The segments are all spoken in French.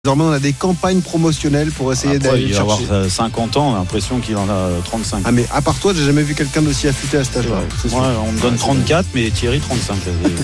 Désormais, on a des campagnes promotionnelles pour essayer d'aller il va chercher. avoir 50 ans, on a l'impression qu'il en a 35. Ah mais à part toi, j'ai jamais vu quelqu'un d'aussi affûté à cet âge-là. On me donne 34, mais Thierry 35.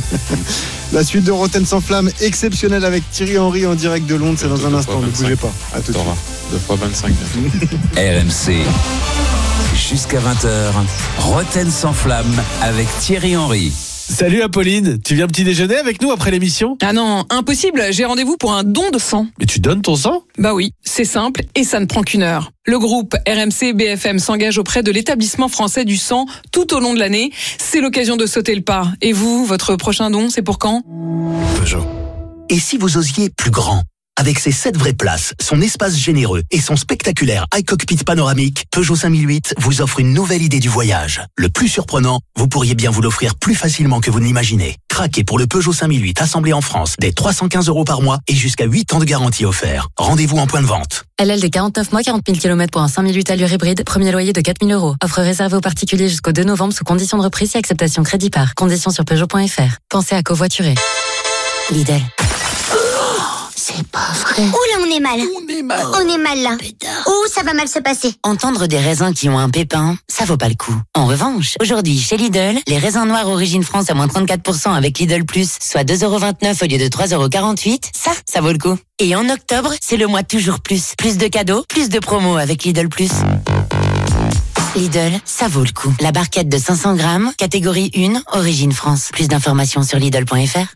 La suite de Rotten sans flamme exceptionnelle avec Thierry Henry en direct de Londres, c'est dans un instant, ne bougez pas. À tout de suite. 2 fois 25. RMC, jusqu'à 20h, Rotten sans flamme avec Thierry Henry. Salut Apolline, tu viens petit déjeuner avec nous après l'émission ? Ah non, impossible, j'ai rendez-vous pour un don de sang. Mais tu donnes ton sang ? Bah oui, c'est simple et ça ne prend qu'une heure. Le groupe RMC BFM s'engage auprès de l'établissement français du sang tout au long de l'année. C'est l'occasion de sauter le pas. Et vous, votre prochain don, c'est pour quand ? Peugeot. Et si vous osiez plus grand ? Avec ses 7 vraies places, son espace généreux et son spectaculaire iCockpit panoramique, Peugeot 5008 vous offre une nouvelle idée du voyage. Le plus surprenant, vous pourriez bien vous l'offrir plus facilement que vous ne l'imaginez. Craquez pour le Peugeot 5008 assemblé en France dès 315 € par mois et jusqu'à 8 ans de garantie offert. Rendez-vous en point de vente. LL des 49 mois, 40 000 km pour un 5008 allure hybride, premier loyer de 4 000 €. Offre réservée aux particuliers jusqu'au 2 novembre sous conditions de reprise et acceptation crédit par. Conditions sur Peugeot.fr. Pensez à covoiturer. Lidl. C'est pas vrai. Ouh là, on est mal. On est mal là. Ouh, ça va mal se passer. Entendre des raisins qui ont un pépin, ça vaut pas le coup. En revanche, aujourd'hui, chez Lidl, les raisins noirs Origine France à moins 34% avec Lidl Plus, soit 2,29 € au lieu de 3,48 €, ça vaut le coup. Et en octobre, c'est le mois toujours plus. Plus de cadeaux, plus de promos avec Lidl Plus. Lidl, ça vaut le coup. La barquette de 500 grammes, catégorie 1, Origine France. Plus d'informations sur Lidl.fr.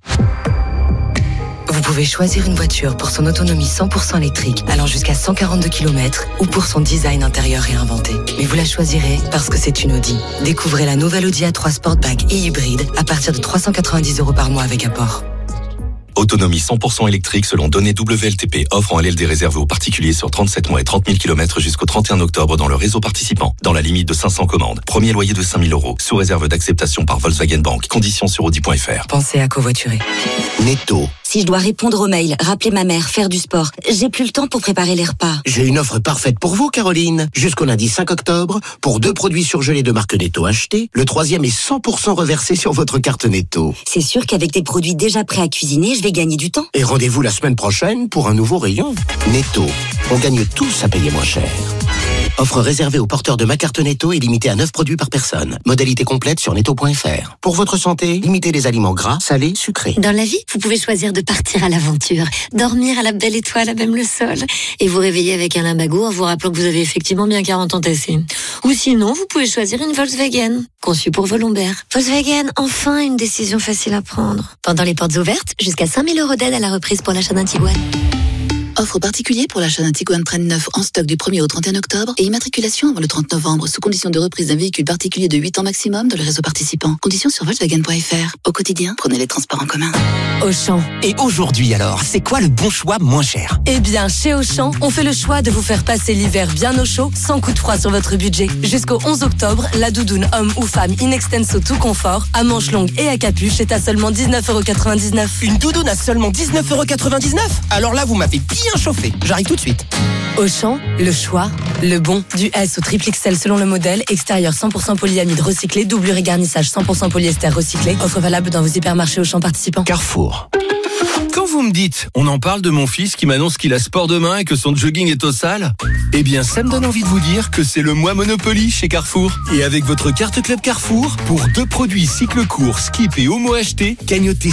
Vous pouvez choisir une voiture pour son autonomie 100% électrique, allant jusqu'à 142 km, ou pour son design intérieur réinventé. Mais vous la choisirez parce que c'est une Audi. Découvrez la nouvelle Audi A3 Sportback et hybride à partir de 390 € par mois avec apport. Autonomie 100% électrique selon données WLTP. Offre en LLD réservé aux particuliers sur 37 mois et 30 000 km jusqu'au 31 octobre dans le réseau participant. Dans la limite de 500 commandes. Premier loyer de 5 000 €. Sous réserve d'acceptation par Volkswagen Bank. Conditions sur Audi.fr. Pensez à covoiturer. Netto. Si je dois répondre aux mails, rappeler ma mère, faire du sport, j'ai plus le temps pour préparer les repas. J'ai une offre parfaite pour vous, Caroline. Jusqu'au lundi 5 octobre, pour 2 produits surgelés de marque Netto achetés, le 3e est 100% reversé sur votre carte Netto. C'est sûr qu'avec des produits déjà prêts à cuisiner, je vais gagner du temps. Et rendez-vous la semaine prochaine pour un nouveau rayon. Netto, on gagne tous à payer moins cher. Offre réservée aux porteurs de ma carte Netto et limitée à 9 produits par personne. Modalité complète sur netto.fr. Pour votre santé, limitez les aliments gras, salés, sucrés. Dans la vie, vous pouvez choisir de partir à l'aventure, dormir à la belle étoile à même le sol, et vous réveiller avec un lumbago en vous rappelant que vous avez effectivement bien 40 ans tassés. Ou sinon, vous pouvez choisir une Volkswagen, conçue pour vos lombaires. Volkswagen, enfin une décision facile à prendre. Pendant les portes ouvertes, jusqu'à 5 000 € d'aide à la reprise pour l'achat d'un Tiguan. Offre particulier pour l'achat d'un Tiguan Prenne 9 en stock du 1er au 31 octobre et immatriculation avant le 30 novembre sous condition de reprise d'un véhicule particulier de 8 ans maximum dans le réseau participant. Conditions sur Volkswagen.fr. Au quotidien, prenez les transports en commun. Auchan. Et aujourd'hui alors, c'est quoi le bon choix moins cher ? Eh bien, chez Auchan, on fait le choix de vous faire passer l'hiver bien au chaud, sans coup de froid sur votre budget. Jusqu'au 11 octobre, la doudoune homme ou femme in extenso tout confort, à manches longues et à capuche est à seulement 19,99 €. Une doudoune à seulement 19,99 €? Alors là, vous m'avez bien chauffé. J'arrive tout de suite. Auchan, le choix, le bon. Du S au triple XL selon le modèle. Extérieur 100% polyamide recyclé. Doublure et garnissage 100% polyester recyclé. Offre valable dans vos hypermarchés Auchan participants. Carrefour. Quand vous me dites, on en parle de mon fils qui m'annonce qu'il a sport demain et que son jogging est au sale, eh bien ça me donne envie de vous dire que c'est le mois Monopoly chez Carrefour. Et avec votre carte Club Carrefour, pour 2 produits cycle court, skip et homo achetés, gagnotez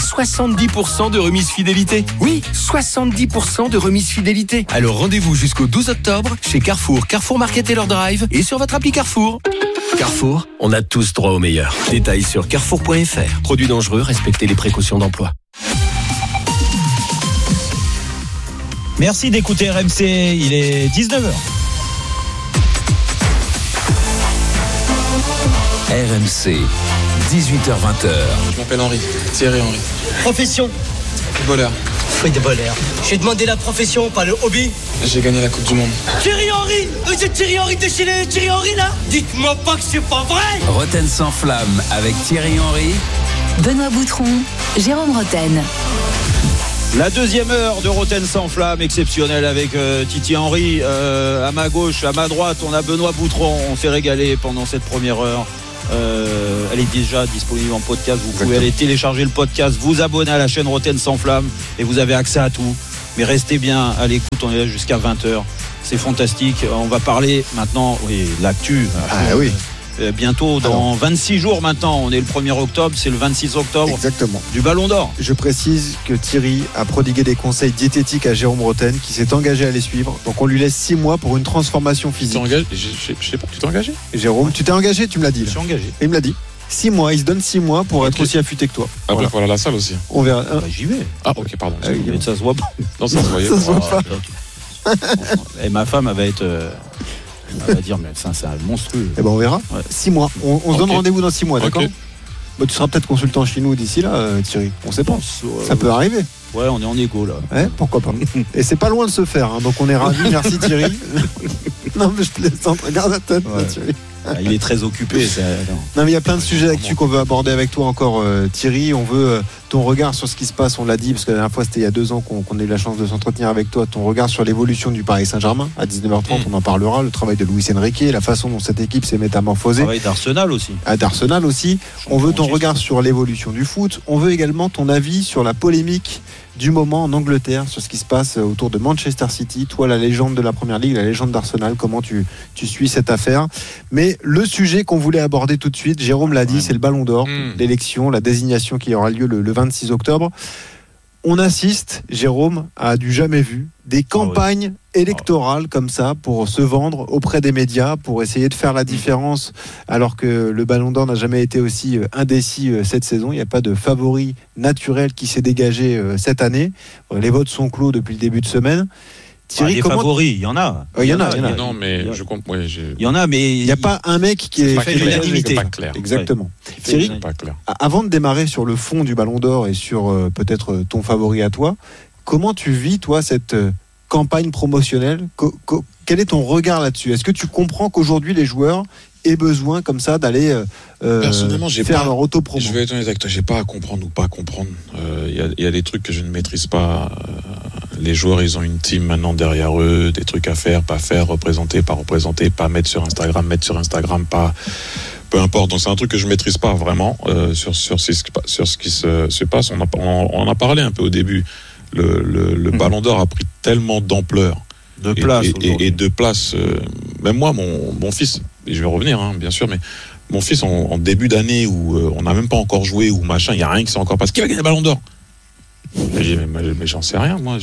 70% de remise fidélité. Oui, 70% de remise fidélité. Alors rendez-vous jusqu'au 12 octobre chez Carrefour, Carrefour Market et leur drive et sur votre appli Carrefour. Carrefour, on a tous droit au meilleur. Détails sur carrefour.fr. Produits dangereux, respectez les précautions d'emploi. Merci d'écouter RMC, il est 19h. RMC, 18h-20h. Je m'appelle Henry, Thierry Henry. Profession. Footballeur. Footballeur. J'ai demandé la profession, pas le hobby. J'ai gagné la Coupe du Monde. Thierry Henry. Vous êtes Thierry Henry de chez les Thierry Henry là? Dites-moi pas que c'est pas vrai. Rotten sans flamme avec Thierry Henry. Benoît Boutron, Jérôme Rotten. La deuxième heure de Rotten sans flamme exceptionnelle avec Titi Henry à ma gauche, à ma droite on a Benoît Boutron. On s'est régalé pendant cette première heure. Elle est déjà disponible en podcast. Vous pouvez aller télécharger le podcast, vous abonner à la chaîne Rotten sans flamme et vous avez accès à tout. Mais restez bien à l'écoute, on est là jusqu'à 20h. C'est fantastique. On va parler maintenant, l'actu. Oui. Bientôt, dans 26 jours maintenant, on est le 1er octobre, c'est le 26 octobre. Exactement. Du Ballon d'Or. Je précise que Thierry a prodigué des conseils diététiques à Jérôme Rotten, qui s'est engagé à les suivre. Donc on lui laisse 6 mois pour une transformation physique. Je sais pas, tu t'es engagé ? Jérôme, tu t'es engagé, tu me l'as dit. Je suis engagé. Il me l'a dit. 6 mois, il se donne 6 mois pour être aussi affûté que toi. Après, il faut aller à la salle aussi. On verra. J'y vais. Ah, ok, pardon. Mais ça se voit pas. Non, ça se voyait. Ça se voit pas. Et ma femme, elle va être. Elle va dire, mais ça, c'est un monstrueux. Eh ben, on verra. 6 mois. On se donne rendez-vous dans 6 mois, d'accord ? Bah, tu seras peut-être consultant chez nous d'ici là, Thierry. On sait pas. Ça peut arriver. Ouais, on est en écho là. Ouais, pourquoi pas. Et c'est pas loin de se faire, hein, donc on est ravis. Merci Thierry. Non, mais je plaisante. Regarde la tête, là, Thierry. Il est très occupé. Non, mais il y a plein de sujets d'actu qu'on veut aborder avec toi encore, Thierry. On veut ton regard sur ce qui se passe. On l'a dit, parce que la dernière fois, c'était il y a 2 ans qu'on a eu la chance de s'entretenir avec toi. Ton regard sur l'évolution du Paris Saint-Germain. À 19h30, on en parlera. Le travail de Luis Enrique, la façon dont cette équipe s'est métamorphosée. Le travail d'Arsenal aussi. D'Arsenal aussi. On veut ton regard sur l'évolution du foot. On veut également ton avis sur la polémique du moment en Angleterre, sur ce qui se passe autour de Manchester City. Toi, la légende de la Première Ligue, la légende d'Arsenal, comment tu suis cette affaire. Mais le sujet qu'on voulait aborder tout de suite, Jérôme l'a dit, c'est le Ballon d'Or, l'élection, la désignation qui aura lieu le 26 octobre. On assiste, Jérôme, à du jamais vu, des campagnes électorales comme ça pour se vendre auprès des médias, pour essayer de faire la différence, alors que le Ballon d'Or n'a jamais été aussi indécis cette saison. Il n'y a pas de favori naturel qui s'est dégagé cette année. Les votes sont clos depuis le début de semaine. Thierry, des favoris, il y en a. Il y en a. Non, mais je comprends. Il y en a, mais il n'y a pas un mec qui est fait l'unanimité. C'est pas clair. Exactement. Ouais. Thierry, pas clair. Avant de démarrer sur le fond du Ballon d'Or et sur peut-être ton favori à toi, comment tu vis, toi, cette campagne promotionnelle ? Quel est ton regard là-dessus ? Est-ce que tu comprends qu'aujourd'hui, les joueurs aient besoin comme ça d'aller personnellement, faire leur auto-promo ? Je vais être honnête avec toi, j'ai pas à comprendre ou pas à comprendre. Il y a des trucs que je ne maîtrise pas. Les joueurs, ils ont une team maintenant derrière eux, des trucs à faire, pas faire, représenter, pas mettre sur Instagram, pas... Peu importe, donc c'est un truc que je maîtrise pas vraiment sur ce qui se passe. On a parlé un peu au début. Le Ballon d'Or a pris tellement d'ampleur et de place. Même moi, mon fils, et je vais revenir bien sûr, mais mon fils en début d'année où on n'a même pas encore joué ou machin, il n'y a rien qui s'est encore passé. Qui va gagner le Ballon d'Or ? Mais j'en sais rien, moi.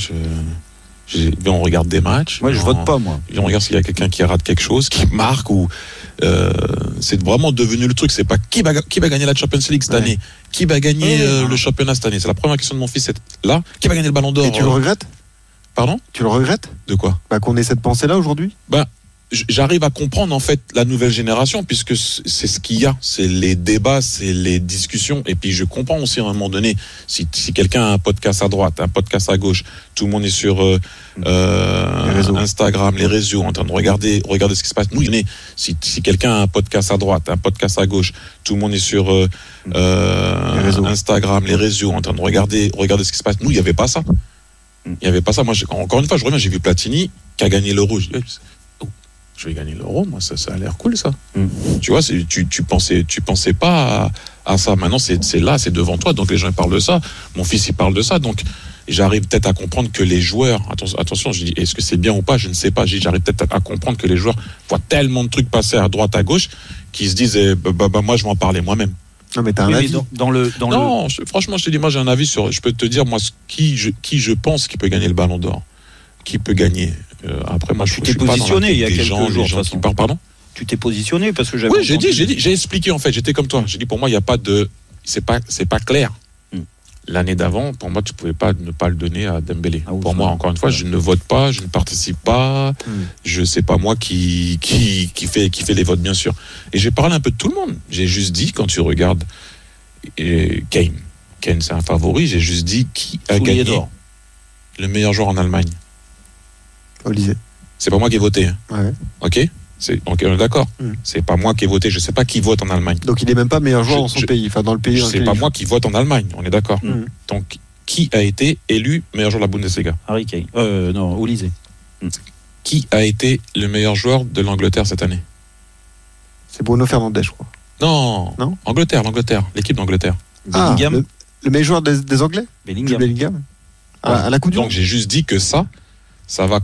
On regarde des matchs. Moi, je vote pas, moi. On regarde s'il y a quelqu'un qui rate quelque chose, qui marque ou. C'est vraiment devenu le truc. C'est pas qui va gagner la Champions League cette année, qui va gagner le championnat cette année. C'est la première question de mon fils. C'est là, qui va gagner le Ballon d'Or. Et tu le regrettes ? Pardon ? Tu le regrettes ? De quoi ? Qu'on ait cette pensée-là aujourd'hui ? J'arrive à comprendre en fait la nouvelle génération, puisque c'est ce qu'il y a, c'est les débats, c'est les discussions, et puis je comprends aussi à un moment donné si quelqu'un a un podcast à droite, un podcast à gauche, tout le monde est sur Instagram, les réseaux, en train de regarder ce qui se passe. Nous, si quelqu'un a un podcast à droite, un podcast à gauche, tout le monde est sur Instagram, les réseaux, en train de regarder ce qui se passe. Nous, il n'y avait pas ça. Il n'y avait pas ça. Moi, encore une fois, je reviens, j'ai vu Platini qui a gagné l'Euro. Je vais gagner l'Euro, moi, ça a l'air cool, ça. Tu vois, tu pensais pas à ça. Maintenant, c'est là, c'est devant toi, donc les gens parlent de ça. Mon fils, il parle de ça, donc j'arrive peut-être à comprendre que les joueurs, attention, je dis, est-ce que c'est bien ou pas, je ne sais pas. J'arrive peut-être à comprendre que les joueurs voient tellement de trucs passer à droite, à gauche, qu'ils se disent, moi, je vais en parler moi-même. Non, mais t'as un avis franchement, je te dis, moi, j'ai un avis sur. Je peux te dire, moi, qui je pense qui peut gagner le Ballon d'Or, qui peut gagner. Après, moi, tu t'es positionné il y a quelques jours. Les gens qui parlent, pardon. Tu t'es positionné parce que j'avais. Oui, j'ai expliqué en fait. J'étais comme toi. J'ai dit pour moi, il y a pas de. C'est pas clair. L'année d'avant, pour moi, tu pouvais pas ne pas le donner à Dembélé. Pour moi, encore une fois, je ne vote pas, je ne participe pas. Je sais pas moi qui fait les votes, bien sûr. Et j'ai parlé un peu de tout le monde. J'ai juste dit, quand tu regardes Kane, c'est un favori. J'ai juste dit qui a gagné le meilleur joueur en Allemagne. Olysée. C'est pas moi qui ai voté. Ouais. Ok. On est d'accord. C'est pas moi qui ai voté. Je sais pas qui vote en Allemagne. Donc il est même pas meilleur joueur dans son pays, enfin dans le pays. C'est pas moi qui vote en Allemagne. On est d'accord. Donc qui a été élu meilleur joueur de la Bundesliga ? Harry Kane. Non, Olysée. Qui a été le meilleur joueur de l'Angleterre cette année ? C'est Bruno Fernandes, je crois. Non. L'Angleterre, l'équipe d'Angleterre. Le meilleur joueur des Anglais ? Bellingham. à la Coupe du Monde. Donc j'ai juste dit que ça va